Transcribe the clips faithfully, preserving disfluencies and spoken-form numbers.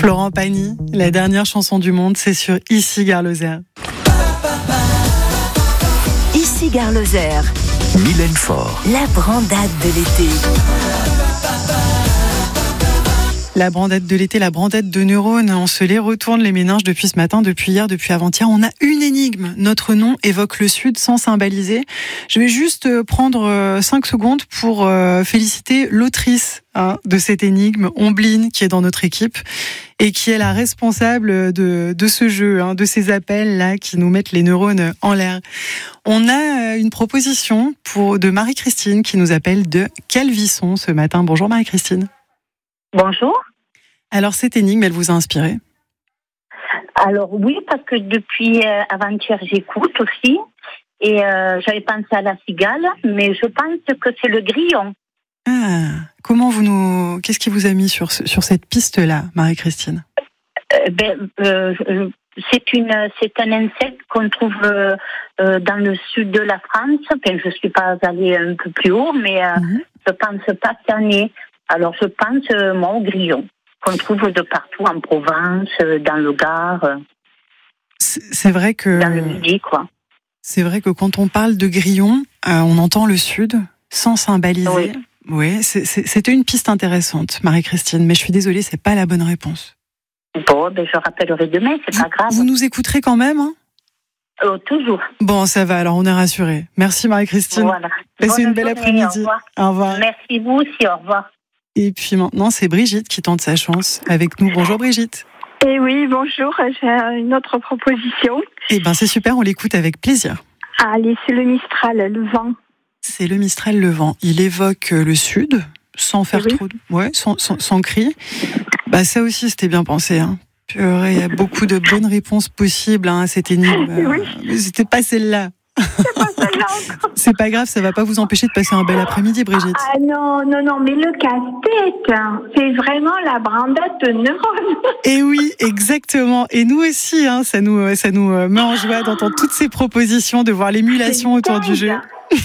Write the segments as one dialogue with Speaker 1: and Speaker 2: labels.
Speaker 1: Florent Pagny, la dernière chanson du monde, c'est sur Ici Gare Lozère.
Speaker 2: Ici Gare Lozère.
Speaker 3: Mylène Faure.
Speaker 2: La brandade de l'été.
Speaker 1: La brandade de l'été, la brandade de neurones, on se les retourne les méninges depuis ce matin, depuis hier, depuis avant-hier. On a une énigme. Notre nom évoque le Sud sans symboliser. Je vais juste prendre cinq secondes pour féliciter l'autrice hein, de cette énigme, Ombline, qui est dans notre équipe et qui est la responsable de, de ce jeu, hein, de ces appels-là qui nous mettent les neurones en l'air. On a une proposition pour, de Marie-Christine qui nous appelle de Calvisson ce matin. Bonjour Marie-Christine.
Speaker 4: Bonjour.
Speaker 1: Alors, cette énigme, elle vous a inspiré ?
Speaker 4: Alors oui, parce que depuis euh, avant-hier, j'écoute aussi. Et euh, j'avais pensé à la cigale, mais je pense que c'est le grillon.
Speaker 1: Ah, comment vous nous... Qu'est-ce qui vous a mis sur, sur cette piste-là, Marie-Christine ?
Speaker 4: euh, ben, euh, c'est, une, c'est un insecte qu'on trouve euh, euh, dans le sud de la France. Enfin, je ne suis pas allée un peu plus haut, mais euh, mm-hmm. je pense pas cette année. Alors, je pense, euh, moi, au grillon, qu'on trouve de partout en Provence, dans le Gard.
Speaker 1: C'est, c'est vrai que...
Speaker 4: Dans le Midi, quoi.
Speaker 1: C'est vrai que quand on parle de grillon, euh, on entend le Sud, sans symboliser.
Speaker 4: Oui.
Speaker 1: Oui, c'est, c'est, c'était une piste intéressante, Marie-Christine, mais je suis désolée, c'est pas la bonne réponse.
Speaker 4: Bon, ben, je rappellerai demain, c'est
Speaker 1: vous,
Speaker 4: pas grave.
Speaker 1: Vous nous écouterez quand même, hein ?
Speaker 4: euh, Toujours.
Speaker 1: Bon, ça va, alors on est rassurés. Merci Marie-Christine.
Speaker 4: Voilà.
Speaker 1: Passez
Speaker 4: Bonne
Speaker 1: une belle
Speaker 4: journée,
Speaker 1: après-midi.
Speaker 4: Au revoir.
Speaker 1: Au revoir.
Speaker 4: Merci vous aussi, au revoir.
Speaker 1: Et puis maintenant, c'est Brigitte qui tente sa chance avec nous. Bonjour Brigitte.
Speaker 5: Eh oui, bonjour, j'ai une autre proposition.
Speaker 1: Eh ben c'est super, on l'écoute avec plaisir.
Speaker 5: Allez, c'est le Mistral, le vent.
Speaker 1: C'est le Mistral, le vent. Il évoque le Sud, sans faire
Speaker 5: oui.
Speaker 1: trop... De... Ouais, sans, sans, sans cri. Bah ça aussi, c'était bien pensé. Hein. Purée, il y a beaucoup de bonnes réponses possibles hein, à cette énigme.
Speaker 5: Oui.
Speaker 1: Mais c'était pas celle-là.
Speaker 5: C'est pas celle-là encore.
Speaker 1: C'est pas grave, ça va pas vous empêcher de passer un bel après-midi, Brigitte.
Speaker 5: Ah non, non, non, mais le casse-tête, hein, c'est vraiment la brandade de neurones.
Speaker 1: Et oui, exactement. Et nous aussi, hein, ça nous, ça nous met en joie d'entendre toutes ces propositions, de voir l'émulation autour du jeu.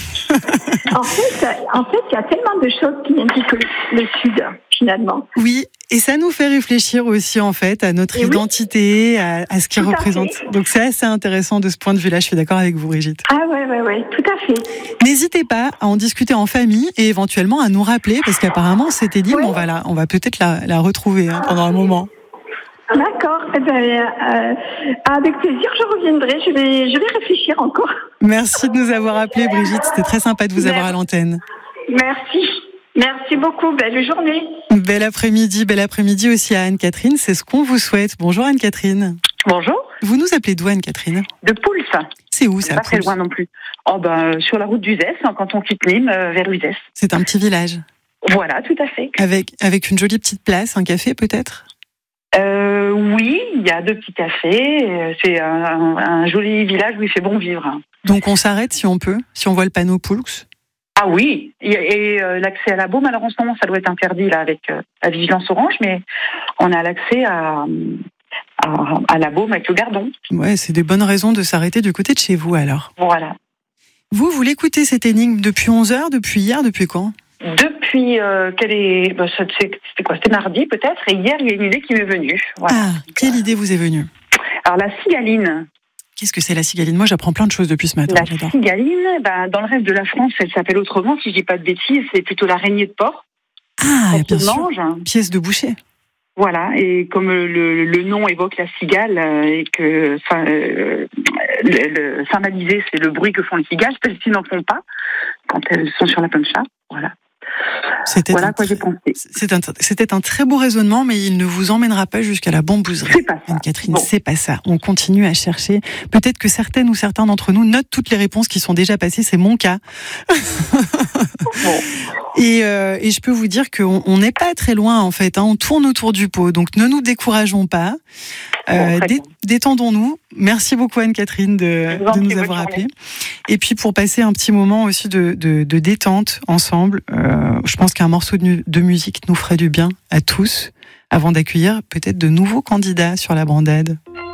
Speaker 5: En fait, en fait, il y a tellement de choses qui indiquent le, le Sud, finalement.
Speaker 1: Oui, et ça nous fait réfléchir aussi, en fait, à notre
Speaker 5: et
Speaker 1: identité, oui. à, à ce qu'il représente. Donc, c'est assez intéressant de ce point de vue-là. Je suis d'accord avec vous, Brigitte.
Speaker 5: Ah ouais, ouais, ouais, tout à fait.
Speaker 1: N'hésitez pas à en discuter en famille et éventuellement à nous rappeler, parce qu'apparemment, cette énigme, oui. on va la, on va peut-être la, la retrouver hein, pendant un moment.
Speaker 5: D'accord. Eh ben, euh, avec plaisir, je reviendrai. Je vais, je vais réfléchir encore.
Speaker 1: Merci de nous avoir appelés, Brigitte. C'était très sympa de vous Merci. avoir à l'antenne.
Speaker 5: Merci. Merci beaucoup. Belle journée.
Speaker 1: Bel après-midi. Bel après-midi aussi à Anne-Catherine. C'est ce qu'on vous souhaite. Bonjour Anne-Catherine.
Speaker 6: Bonjour.
Speaker 1: Vous nous appelez d'où Anne-Catherine ?
Speaker 6: De Poulse.
Speaker 1: C'est où ça ?
Speaker 6: Pas très loin non plus. Oh ben, sur la route d'Uzès, hein, quand on quitte Nîmes, euh, vers Uzès.
Speaker 1: C'est un petit village.
Speaker 6: Voilà, tout à fait.
Speaker 1: Avec, avec une jolie petite place, un café peut-être ?
Speaker 6: Euh, oui, il y a deux petits cafés. C'est un, un, un joli village où il fait bon vivre.
Speaker 1: Donc on s'arrête si on peut, si on voit le panneau Poulx.
Speaker 6: Ah oui, et, et euh, l'accès à la Baume, alors en ce moment ça doit être interdit là avec euh, la vigilance orange, mais on a l'accès à, à, à la Baume avec le Gardon.
Speaker 1: Ouais, c'est des bonnes raisons de s'arrêter du côté de chez vous alors.
Speaker 6: Voilà.
Speaker 1: Vous, vous l'écoutez cette énigme depuis onze heures, depuis hier, depuis quand ?
Speaker 6: Depuis, euh, quelle est, bah, c'était quoi, c'était mardi peut-être, et hier il y a une idée qui m'est venue. Voilà.
Speaker 1: Ah, quelle idée vous est venue ?
Speaker 6: Alors la cigaline.
Speaker 1: Qu'est-ce que c'est la cigaline ? Moi j'apprends plein de choses depuis ce matin.
Speaker 6: La
Speaker 1: j'adore.
Speaker 6: cigaline, bah, dans le reste de la France, elle s'appelle autrement, si je dis pas de bêtises, c'est plutôt l'araignée de porc.
Speaker 1: Ah,
Speaker 6: elle
Speaker 1: bien
Speaker 6: se
Speaker 1: sûr.
Speaker 6: mange.
Speaker 1: Pièce de boucher.
Speaker 6: Voilà, et comme le, le nom évoque la cigale, et que enfin, euh, le, le symboliser, c'est le bruit que font les cigales, celles-ci n'en font pas quand elles sont sur la plancha. Voilà.
Speaker 1: C'était
Speaker 6: voilà
Speaker 1: un,
Speaker 6: quoi j'ai pensé.
Speaker 1: C'était un, c'était un très beau raisonnement, mais il ne vous emmènera pas jusqu'à la bambouserie.
Speaker 6: C'est pas ça.
Speaker 1: Catherine,
Speaker 6: bon.
Speaker 1: c'est pas ça. On continue à chercher. Peut-être que certaines ou certains d'entre nous notent toutes les réponses qui sont déjà passées. C'est mon cas.
Speaker 6: Bon.
Speaker 1: Et, euh, et je peux vous dire qu'on n'est pas très loin en fait. Hein. On tourne autour du pot, donc ne nous décourageons pas. Euh,
Speaker 6: bon,
Speaker 1: dé- détendons-nous. Merci beaucoup Anne-Catherine de, de nous avoir appelés. Et puis pour passer un petit moment aussi de, de, de détente ensemble, euh, je pense qu'un morceau de, de musique nous ferait du bien à tous, avant d'accueillir peut-être de nouveaux candidats sur la brandade.